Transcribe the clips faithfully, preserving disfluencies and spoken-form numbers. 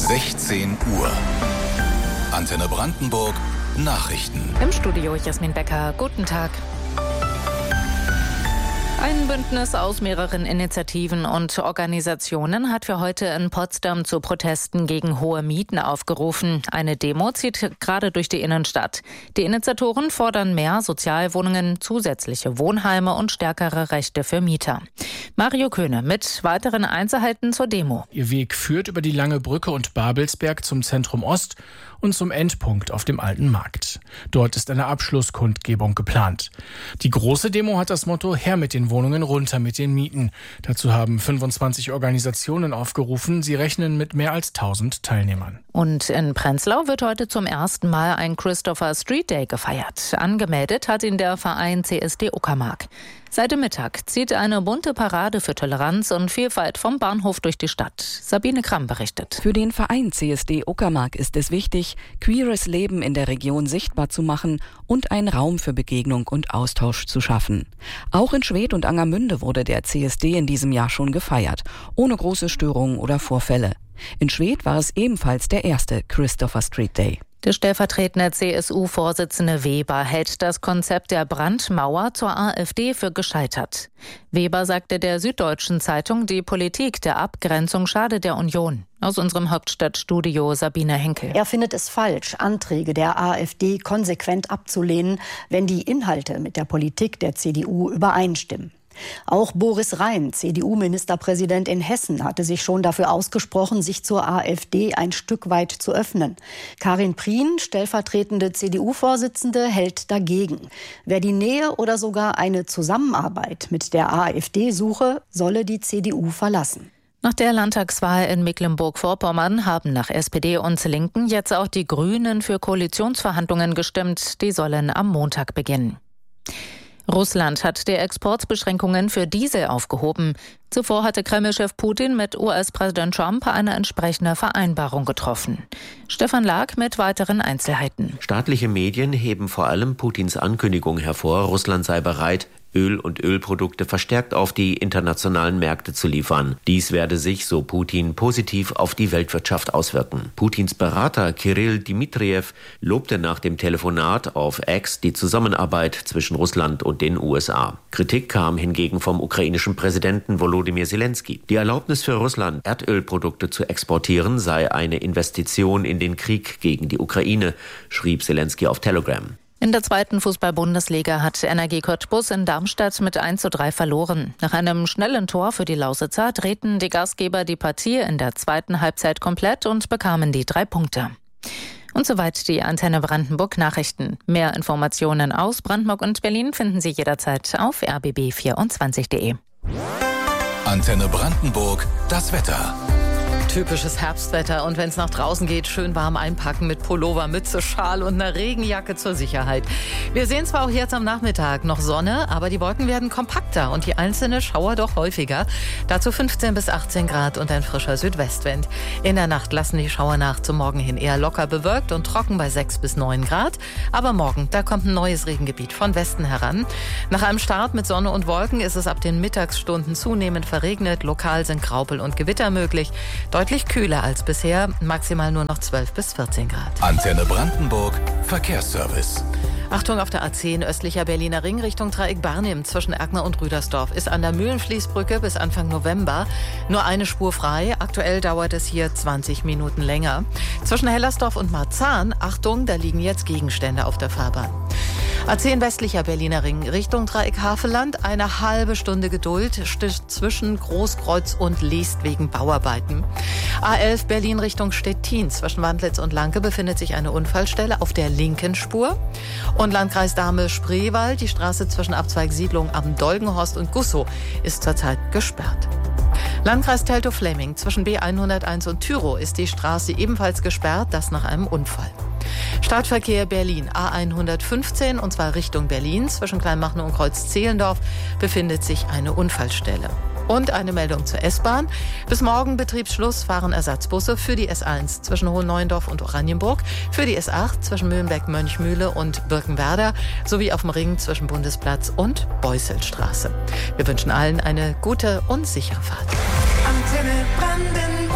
sechzehn Uhr. Antenne Brandenburg Nachrichten. Im Studio Jasmin Becker. Guten Tag. Ein Bündnis aus mehreren Initiativen und Organisationen hat für heute in Potsdam zu Protesten gegen hohe Mieten aufgerufen. Eine Demo zieht gerade durch die Innenstadt. Die Initiatoren fordern mehr Sozialwohnungen, zusätzliche Wohnheime und stärkere Rechte für Mieter. Mario Köhne mit weiteren Einzelheiten zur Demo. Ihr Weg führt über die Lange Brücke und Babelsberg zum Zentrum Ost und zum Endpunkt auf dem Alten Markt. Dort ist eine Abschlusskundgebung geplant. Die große Demo hat das Motto „Her mit den Wohnungen, runter mit den Mieten". Dazu haben fünfundzwanzig Organisationen aufgerufen. Sie rechnen mit mehr als tausend Teilnehmern. Und in Prenzlau wird heute zum ersten Mal ein Christopher Street Day gefeiert. Angemeldet hat ihn der Verein C S D Uckermark. Seit dem Mittag zieht eine bunte Parade für Toleranz und Vielfalt vom Bahnhof durch die Stadt. Sabine Kramm berichtet. Für den Verein C S D Uckermark ist es wichtig, queeres Leben in der Region sichtbar zu machen und einen Raum für Begegnung und Austausch zu schaffen. Auch in Schwedt und Angermünde wurde der C S D in diesem Jahr schon gefeiert, ohne große Störungen oder Vorfälle. In Schwedt war es ebenfalls der erste Christopher Street Day. Der stellvertretende C S U-Vorsitzende Weber hält das Konzept der Brandmauer zur AfD für gescheitert. Weber sagte der Süddeutschen Zeitung, die Politik der Abgrenzung schade der Union. Aus unserem Hauptstadtstudio Sabine Henkel. Er findet es falsch, Anträge der AfD konsequent abzulehnen, wenn die Inhalte mit der Politik der C D U übereinstimmen. Auch Boris Rhein, C D U-Ministerpräsident in Hessen, hatte sich schon dafür ausgesprochen, sich zur AfD ein Stück weit zu öffnen. Karin Prien, stellvertretende C D U-Vorsitzende, hält dagegen. Wer die Nähe oder sogar eine Zusammenarbeit mit der AfD suche, solle die C D U verlassen. Nach der Landtagswahl in Mecklenburg-Vorpommern haben nach S P D und Linken jetzt auch die Grünen für Koalitionsverhandlungen gestimmt. Die sollen am Montag beginnen. Russland hat die Exportbeschränkungen für Diesel aufgehoben. Zuvor hatte Kreml-Chef Putin mit U S-Präsident Trump eine entsprechende Vereinbarung getroffen. Stefan Lag mit weiteren Einzelheiten. Staatliche Medien heben vor allem Putins Ankündigung hervor, Russland sei bereit, Öl und Ölprodukte verstärkt auf die internationalen Märkte zu liefern. Dies werde sich, so Putin, positiv auf die Weltwirtschaft auswirken. Putins Berater Kirill Dmitriev lobte nach dem Telefonat auf X die Zusammenarbeit zwischen Russland und den U S A. Kritik kam hingegen vom ukrainischen Präsidenten Volodymyr Zelensky. Die Erlaubnis für Russland, Erdölprodukte zu exportieren, sei eine Investition in den Krieg gegen die Ukraine, schrieb Zelensky auf Telegram. In der zweiten Fußball-Bundesliga hat Energie Cottbus in Darmstadt mit eins zu drei verloren. Nach einem schnellen Tor für die Lausitzer drehten die Gastgeber die Partie in der zweiten Halbzeit komplett und bekamen die drei Punkte. Und soweit die Antenne Brandenburg Nachrichten. Mehr Informationen aus Brandenburg und Berlin finden Sie jederzeit auf r b b vierundzwanzig punkt de. Antenne Brandenburg, das Wetter. Typisches Herbstwetter und wenn es nach draußen geht, schön warm einpacken mit Pullover, Mütze, Schal und einer Regenjacke zur Sicherheit. Wir sehen zwar auch jetzt am Nachmittag noch Sonne, aber die Wolken werden kompakter und die einzelne Schauer doch häufiger. Dazu fünfzehn bis achtzehn Grad und ein frischer Südwestwind. In der Nacht lassen die Schauer nach zum Morgen hin eher locker bewölkt und trocken bei sechs bis neun Grad. Aber morgen, da kommt ein neues Regengebiet von Westen heran. Nach einem Start mit Sonne und Wolken ist es ab den Mittagsstunden zunehmend verregnet. Lokal sind Graupel und Gewitter möglich. Deutlich kühler als bisher, maximal nur noch zwölf bis vierzehn Grad. Antenne Brandenburg, Verkehrsservice. Achtung, auf der A zehn östlicher Berliner Ring Richtung Dreieck Barnim zwischen Erkner und Rüdersdorf ist an der Mühlenfließbrücke bis Anfang November nur eine Spur frei. Aktuell dauert es hier zwanzig Minuten länger. Zwischen Hellersdorf und Marzahn, Achtung, da liegen jetzt Gegenstände auf der Fahrbahn. A zehn westlicher Berliner Ring Richtung Dreieck Havelland, eine halbe Stunde Geduld zwischen Großkreuz und Liest wegen Bauarbeiten. A elf Berlin Richtung Stettin zwischen Wandlitz und Lanke befindet sich eine Unfallstelle auf der linken Spur. Und Landkreis Dahme-Spreewald, die Straße zwischen Abzweig Siedlung am Dolgenhorst und Gussow ist zurzeit gesperrt. Landkreis Teltow-Fläming zwischen B hunderteins und Tyrow ist die Straße ebenfalls gesperrt, das nach einem Unfall. Stadtverkehr Berlin A hundertfünfzehn und zwar Richtung Berlin. Zwischen Kleinmachnow und Kreuz-Zehlendorf befindet sich eine Unfallstelle. Und eine Meldung zur S-Bahn. Bis morgen Betriebsschluss fahren Ersatzbusse für die S eins zwischen Hohenneuendorf und Oranienburg, für die S acht zwischen Mühlenbeck-Mönchmühle und Birkenwerder sowie auf dem Ring zwischen Bundesplatz und Beusselstraße. Wir wünschen allen eine gute und sichere Fahrt. Antenne Brandenburg.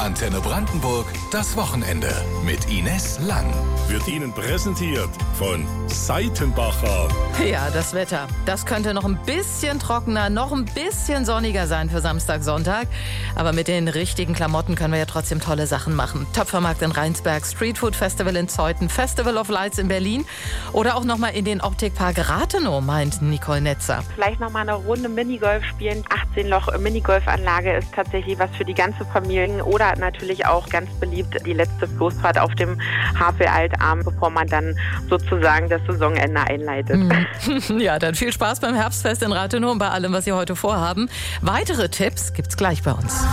Antenne Brandenburg, das Wochenende mit Ines Lang. Wird Ihnen präsentiert von Seitenbacher. Ja, das Wetter. Das könnte noch ein bisschen trockener, noch ein bisschen sonniger sein für Samstag, Sonntag. Aber mit den richtigen Klamotten können wir ja trotzdem tolle Sachen machen. Töpfermarkt in Rheinsberg, Streetfood Festival in Zeuthen, Festival of Lights in Berlin oder auch nochmal in den Optikpark Rathenow, meint Nicole Netzer. Vielleicht nochmal eine Runde Minigolf spielen. achtzehn Loch Minigolfanlage ist tatsächlich was für die ganze Familie. Oder natürlich auch ganz beliebt die letzte Floßfahrt auf dem Havel-Altarm, bevor man dann sozusagen das Saisonende einleitet. Ja, dann viel Spaß beim Herbstfest in Rathenow und bei allem, was Sie heute vorhaben. Weitere Tipps gibt's gleich bei uns.